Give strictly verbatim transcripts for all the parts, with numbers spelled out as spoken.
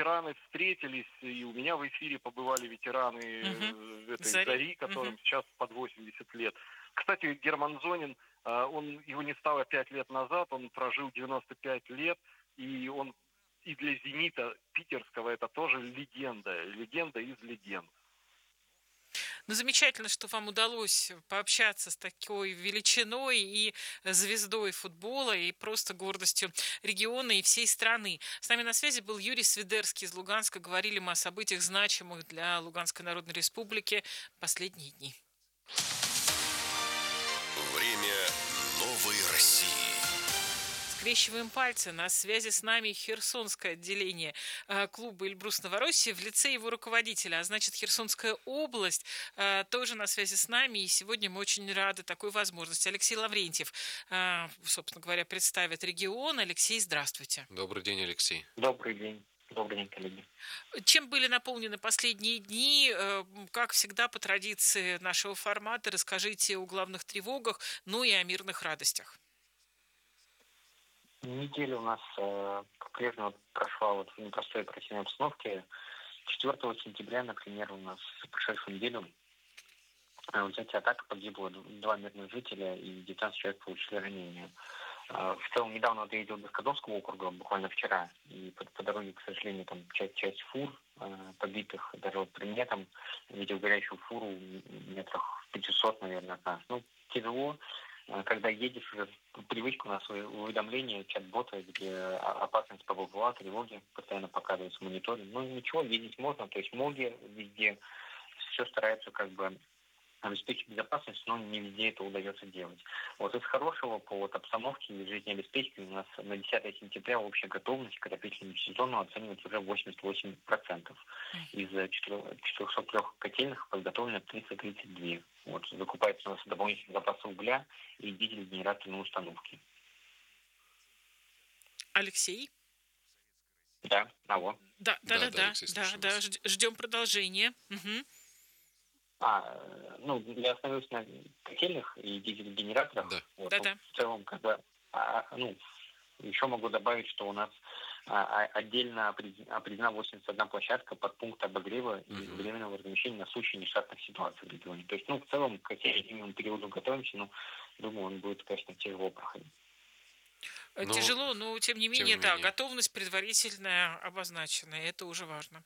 ветераны встретились, и у меня в эфире побывали ветераны Мгм. э, этой Зари. «Зари», которым Мгм. сейчас под восемьдесят лет. Кстати, Герман Зонин, а, он, его не стало пять лет назад, он прожил девяносто пять лет, и он и для «Зенита» питерского это тоже легенда, легенда из легенд. Ну, замечательно, что вам удалось пообщаться с такой величиной и звездой футбола, и просто гордостью региона и всей страны. С нами на связи был Юрий Свидерский из Луганска. Говорили мы о событиях, значимых для Луганской Народной Республики последние дни. Время новой России. Скрещиваем пальцы. На связи с нами Херсонское отделение э, клуба «Эльбрус Новороссия» в лице его руководителя. А значит, Херсонская область э, тоже на связи с нами. И сегодня мы очень рады такой возможности. Алексей Лаврентьев, э, собственно говоря, представит регион. Алексей, здравствуйте. Добрый день, Алексей. Добрый день. Добрый день, коллеги. Чем были наполнены последние дни? Э, Как всегда, по традиции нашего формата, расскажите о главных тревогах, ну и о мирных радостях. Неделя у нас э, по-прежнему прошла вот в непростой оперативной обстановке. четвёртого сентября, например, у нас за прошедшую неделю э, в результате атаки погибло д- два мирных жителя и девятнадцать человек получили ранения. Э, в целом, недавно вот я ездил до Скадовского округа, буквально вчера, и по, по дороге, к сожалению, там часть, часть фур э, побитых, даже вот при мне там видел горящую фуру м- метрах в пятьсот, наверное, от нас. Ну, тяжело. Э, Когда едешь, уже привычка у нас у- уведомления, чат-боты, где о- опасность ПВПА, тревоги постоянно показываются в мониторе. Ну, ничего, видеть можно, то есть моги везде, все стараются как бы обеспечить безопасность, но не везде это удается делать. Вот из хорошего по вот обстановке и жизнеобеспечению у нас на десятое сентября общая готовность к отопительному сезону оценивается уже восемьдесят восемь процентов. Из четырехсот трёх котельных подготовлено триста тридцать два. Вот, закупается у нас дополнительный запас угля и дизель-генераторной установки. Алексей? Да, алло. Да, да, Да, да, да, да, Алексей, да, слушаем да, вас. жд- ждем продолжения. Мгм. А, э, ну, я остановился на котельных и Да. дизель-генераторах. Вот, Да, ну, да. в целом, как бы, а, а, ну, еще могу добавить, что у нас а, а, отдельно определена определена восемьдесят одна площадка под пункт обогрева и Мгм. временного размещения на случай нештатных ситуаций в регионе. То есть, ну, в целом, к осеннему периоду готовимся, но думаю, он будет, конечно, тяжело проходить. Э, Ну, Тяжело, но тем не тем не менее, да, менее. готовность предварительная обозначена, и это уже важно.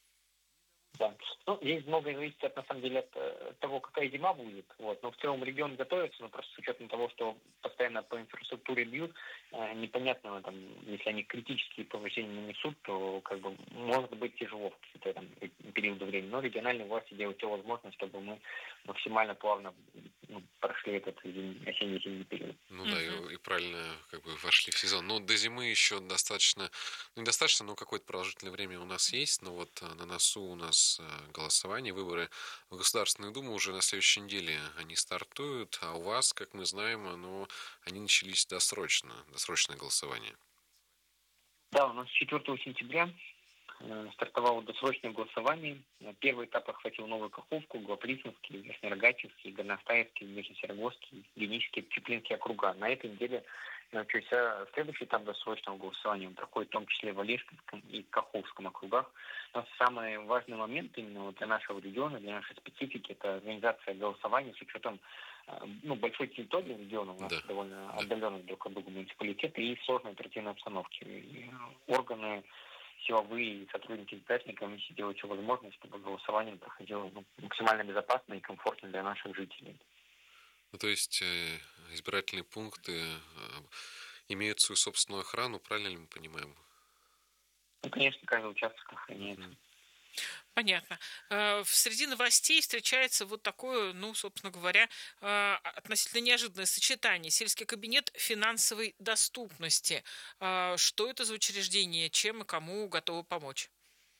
Да. Ну, здесь многое зависит, от, на самом деле, от э, того, какая зима будет. Вот. Но в целом регион готовится, но просто с учетом того, что постоянно по инфраструктуре бьют, э, непонятно, там, если они критические повреждения нанесут, то как бы может быть тяжело в какие-то там периоды времени. Но региональные власти делают все возможное, чтобы мы максимально плавно ну, прошли этот зим- осенне-зимний период. Ну да, Мгм. и, и правильно как бы вошли в сезон. Ну, до зимы еще достаточно, ну, недостаточно, но какое-то продолжительное время у нас есть. Но вот э, на носу у нас э, голосование, выборы в Государственную Думу уже на следующей неделе они стартуют. А у вас, как мы знаем, оно, они начались досрочно, досрочное голосование. Да, у нас четвёртого сентября э, стартовало досрочное голосование. Э, Первый этап охватил Новую Каховку, Главлитинский, Верхнерогатинский, Горностаевский, Нижнесеверогорский, Генический, Чеплинский округа. На этой неделе начался следующий этап досрочного голосования. Он проходит в том числе в Олежском и Каховском округах. Но самый важный момент именно вот для нашего региона, для нашей специфики, это организация голосования с учетом э, ну, большой территории региона, у нас Да, довольно да. отдаленные друг от друга муниципалитеты и сложной оперативной обстановки. И, э, органы силовые и сотрудники избирательной комиссии делают все возможное, чтобы голосование проходило ну, максимально безопасно и комфортно для наших жителей. Ну, то есть э, избирательные пункты э, имеют свою собственную охрану, правильно ли мы понимаем? Ну, конечно, каждый участок охраняется. Мгм. Понятно. Э, в- Среди новостей встречается вот такое, ну, собственно говоря, э, относительно неожиданное сочетание. Сельский кабинет финансовой доступности. Э, Что это за учреждение, чем и кому готовы помочь?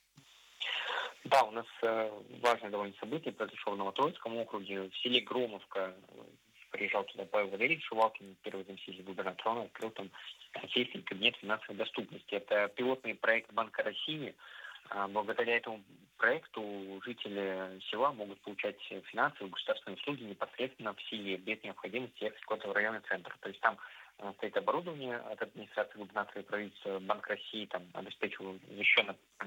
Да, у нас э, важное довольно событие произошло в Новотроицком округе. В селе Громовка э, приезжал туда Павел Валерьевич Шувалкин, первый заместитель губернатора, он открыл там э, сельский кабинет финансовой доступности. Это пилотный проект Банка России. А, Благодаря этому проекту жители села могут получать финансовые государственные услуги непосредственно в селе, без необходимости ехать куда-то в районный центр. То есть там э, стоит оборудование от администрации губернатора и правительства. Банк России там обеспечивал защищенное